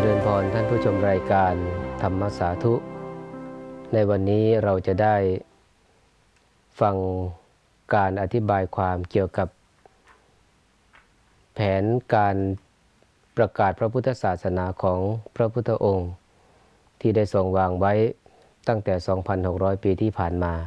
ริญพรท่านผู้ชมรายการธรรมสาธุในวันนี้เราจะได้ฟังการอธิบายความเกี่ยวกับแผนการประกาศพระพุทธศาสนาของพระพุทธองค์ที่ได้ทรงวางไว้ตั้งแต่ 2,600 ปีที่ผ่านมา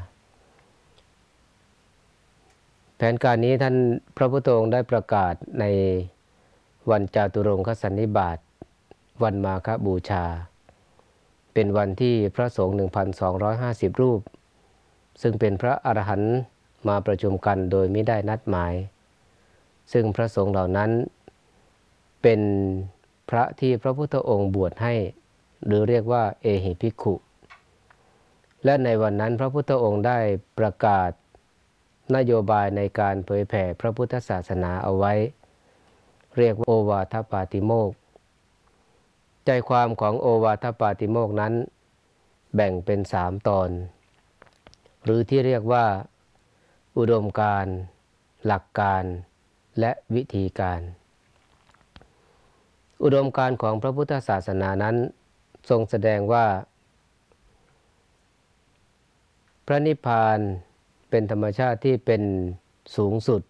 แผนการนี้ท่านพระพุทธองค์ได้ประกาศในวันจาตุรงคสันนิบาตวันมาฆบูชาเป็นวันที่พระสงฆ์ 1,250 รูปซึ่งเป็นพระอรหันต์มาประชุมกันโดยไม่ได้นัดหมายซึ่งพระสงฆ์เหล่านั้นเป็นพระที่พระพุทธองค์บวชให้หรือเรียกว่าเอหิภิกขุและในวันนั้นพระพุทธองค์ได้ประกาศนโยบายในการเผยแผ่พระพุทธศาสนาเอาไว้เรียกว่าโอวาทปาติโมกข์ใจความของโอวาทปาติโมกข์นั้นแบ่งเป็น3ตอนหรือที่เรียกว่าอุดมการณ์หลักการและวิธีการอุดมการณ์ของพระพุทธศาสนานั้นทรงแสดงว่าพระนิพพานเป็นธรรมชาติที่เป็นสูงสุด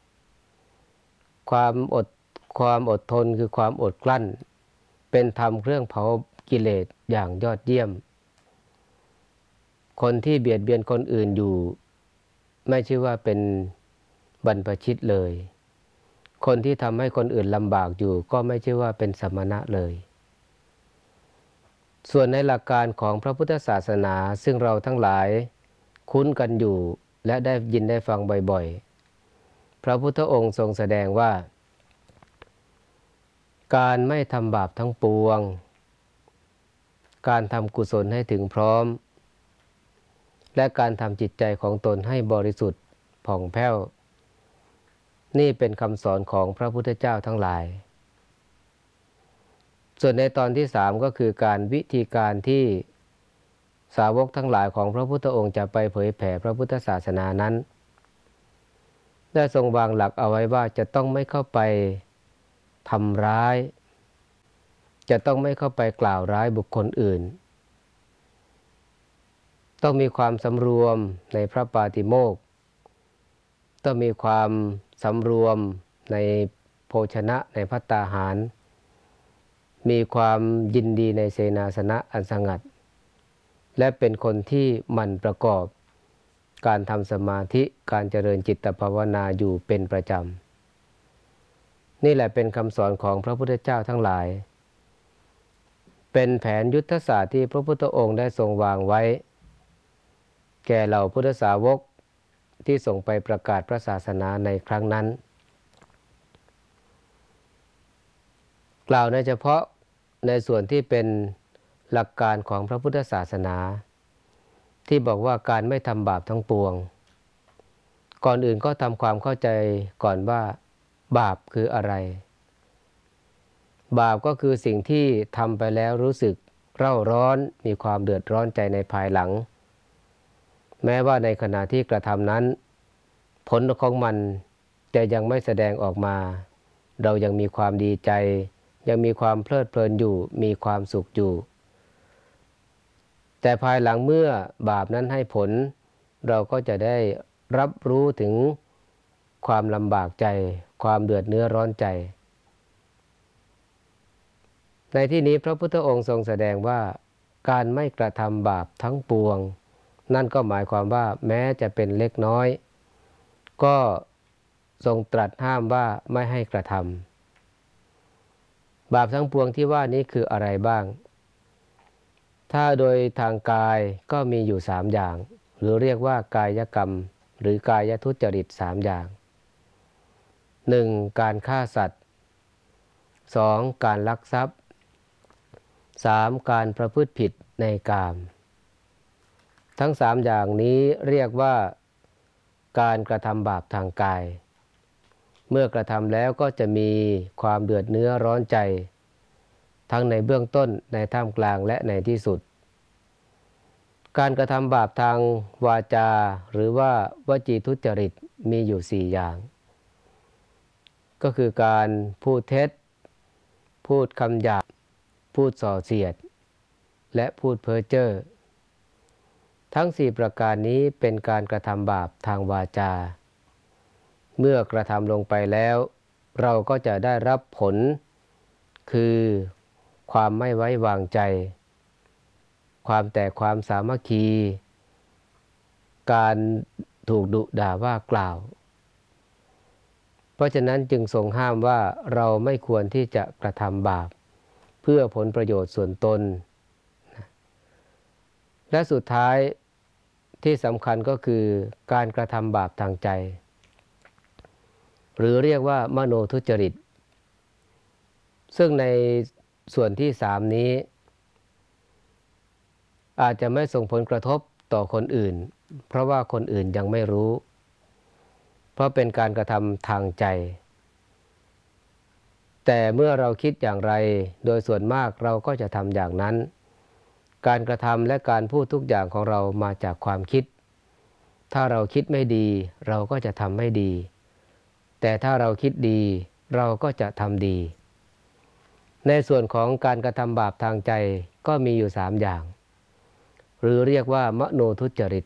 ความอดทนคือความอดกลั้นเป็นธรรมเครื่องเผากิเลสอย่างยอดเยี่ยมคนที่เบียดเบียนคนอื่นอยู่ไม่ชื่อว่าเป็นบรรพชิตเลยคนที่ทำให้คนอื่นลำบากอยู่ก็ไม่ชื่อว่าเป็นสมณะเลยส่วนในหลักการของพระพุทธศาสนาซึ่งเราทั้งหลายคุ้นกันอยู่และได้ยินได้ฟังบ่อยๆพระพุทธองค์ทรงแสดงว่าการไม่ทำบาปทั้งปวงการทำกุศลให้ถึงพร้อมและการทำจิตใจของตนให้บริสุทธิ์ผ่องแผ้วนี่เป็นคำสอนของพระพุทธเจ้าทั้งหลายส่วนในตอนที่3ก็คือการวิธีการที่สาวกทั้งหลายของพระพุทธองค์จะไปเผยแผ่พระพุทธศาสนานั้นได้ทรงวางหลักเอาไว้ว่าจะต้องไม่เข้าไปทำร้ายจะต้องไม่เข้าไปกล่าวร้ายบุคคลอื่นต้องมีความสำรวมในพระปาติโมกข์ต้องมีความสำรวมในโภชนะในภัตตาหารมีความยินดีในเสนาสนะอันสงัดและเป็นคนที่หมั่นประกอบการทำสมาธิการเจริญจิตภาวนาอยู่เป็นประจำนี่แหละเป็นคำสอนของพระพุทธเจ้าทั้งหลายเป็นแผนยุทธศาสตร์ที่พระพุทธองค์ได้ทรงวางไว้แก่เหล่าพุทธสาวกที่ส่งไปประกาศพระศาสนาในครั้งนั้นกล่าวในเฉพาะในส่วนที่เป็นหลักการของพระพุทธศาสนาที่บอกว่าการไม่ทำบาปทั้งปวงก่อนอื่นก็ทำความเข้าใจก่อนว่าบาปคืออะไรบาปก็คือสิ่งที่ทำไปแล้วรู้สึกเร่าร้อนมีความเดือดร้อนใจในภายหลังแม้ว่าในขณะที่กระทำนั้นผลของมันจะยังไม่แสดงออกมาเรายังมีความดีใจยังมีความเพลิดเพลินอยู่มีความสุขอยู่แต่ภายหลังเมื่อบาปนั้นให้ผลเราก็จะได้รับรู้ถึงความลำบากใจความเดือดเนื้อร้อนใจในที่นี้พระพุทธองค์ทรงแสดงว่าการไม่กระทำบาปทั้งปวงนั่นก็หมายความว่าแม้จะเป็นเล็กน้อยก็ทรงตรัสห้ามว่าไม่ให้กระทำบาปทั้งปวงที่ว่านี้คืออะไรบ้างถ้าโดยทางกายก็มีอยู่3อย่างหรือเรียกว่ากายกรรมหรือกายทุจริต3อย่าง 1. การฆ่าสัตว์ 2. การลักทรัพย์ 3. การประพฤติผิดในกามทั้ง3อย่างนี้เรียกว่าการกระทำบาปทางกายเมื่อกระทำแล้วก็จะมีความเดือดเนื้อร้อนใจทั้งในเบื้องต้นในท่ามกลางและในที่สุดการกระทำบาปทางวาจาหรือว่าวจีทุจริตมีอยู่4อย่างก็คือการพูดเท็จพูดคำหยาบพูดส่อเสียดและพูดเพ้อเจ้อทั้ง4ประการนี้เป็นการกระทำบาปทางวาจาเมื่อกระทำลงไปแล้วเราก็จะได้รับผลคือความไม่ไว้วางใจความแตกความสามัคคีการถูกดุด่าว่ากล่าวเพราะฉะนั้นจึงทรงห้ามว่าเราไม่ควรที่จะกระทำบาปเพื่อผลประโยชน์ส่วนตนและสุดท้ายที่สำคัญก็คือการกระทำบาปทางใจหรือเรียกว่ามโนทุจริตซึ่งในส่วนที่3นี้อาจจะไม่ส่งผลกระทบต่อคนอื่นเพราะว่าคนอื่นยังไม่รู้เพราะเป็นการกระทำทางใจแต่เมื่อเราคิดอย่างไรโดยส่วนมากเราก็จะทำอย่างนั้นการกระทำและการพูดทุกอย่างของเรามาจากความคิดถ้าเราคิดไม่ดีเราก็จะทำไม่ดีแต่ถ้าเราคิดดีเราก็จะทำดีในส่วนของการกระทำบาปทางใจก็มีอยู่3อย่างหรือเรียกว่ามโนทุจริต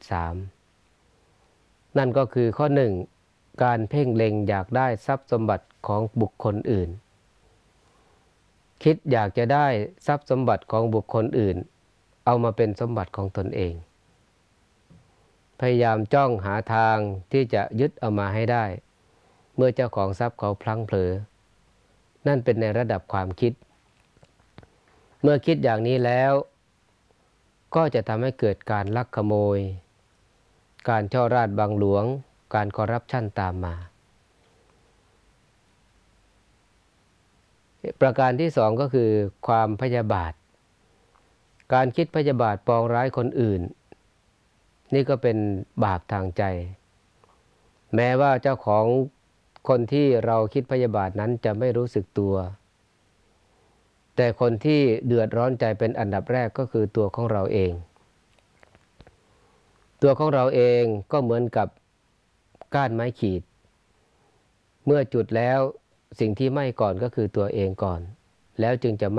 3นั่นก็คือข้อ1การเพ่งเล็งอยากได้ทรัพย์สมบัติของบุคคลอื่นคิดอยากจะได้ทรัพย์สมบัติของบุคคลอื่นเอามาเป็นสมบัติของตนเองพยายามจ้องหาทางที่จะยึดเอามาให้ได้เมื่อเจ้าของทรัพย์เขาพลั้งเผลอนั่นเป็นในระดับความคิดเมื่อคิดอย่างนี้แล้วก็จะทำให้เกิดการลักขโมยการช่อราชบังหลวงการคอร์รัปชันตามมาประการที่2ก็คือความพยาบาทการคิดพยาบาทปองร้ายคนอื่นนี่ก็เป็นบาปทางใจแม้ว่าเจ้าของคนที่เราคิดพยาบาทนั้นจะไม่รู้สึกตัวแต่คนที่เดือดร้อนใจเป็นอันดับแรกก็คือตัวของเราเองตัวของเราเองก็เหมือนกับก้านไม้ขีดเมื่อจุดแล้วสิ่งที่ไหม้ก่อนก็คือตัวเองก่อนแล้วจึงจะ